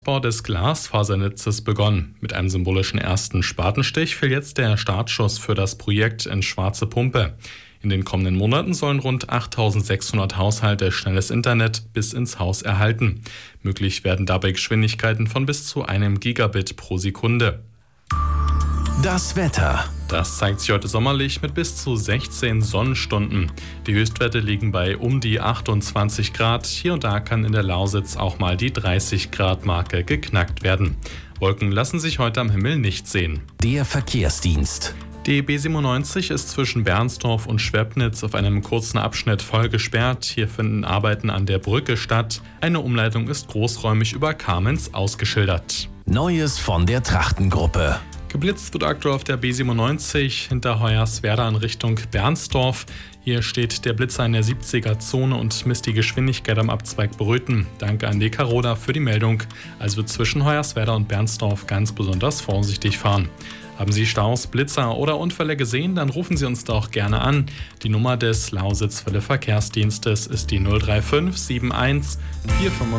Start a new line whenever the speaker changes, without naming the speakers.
Bau des Glasfasernetzes begonnen. Mit einem symbolischen ersten Spatenstich fiel jetzt der Startschuss für das Projekt in Schwarze Pumpe. In den kommenden Monaten sollen rund 8.600 Haushalte schnelles Internet bis ins Haus erhalten. Möglich werden dabei Geschwindigkeiten von bis zu 1 Gigabit pro Sekunde.
Das Wetter.
Das zeigt sich heute sommerlich mit bis zu 16 Sonnenstunden. Die Höchstwerte liegen bei um die 28 Grad. Hier und da kann in der Lausitz auch mal die 30 Grad Marke geknackt werden. Wolken lassen sich heute am Himmel nicht sehen.
Der Verkehrsdienst.
Die B97 ist zwischen Bernsdorf und Schwebnitz auf einem kurzen Abschnitt voll gesperrt. Hier finden Arbeiten an der Brücke statt. Eine Umleitung ist großräumig über Kamenz ausgeschildert.
Neues von der Trachtengruppe.
Geblitzt wird aktuell auf der B97 hinter Hoyerswerda in Richtung Bernsdorf. Hier steht der Blitzer in der 70er-Zone und misst die Geschwindigkeit am Abzweig Bröthen. Danke an DEKaroda für die Meldung. Also wird zwischen Hoyerswerda und Bernsdorf ganz besonders vorsichtig fahren. Haben Sie Staus, Blitzer oder Unfälle gesehen, dann rufen Sie uns doch gerne an. Die Nummer des Lausitz-Welle Verkehrsdienstes ist die 035 71 425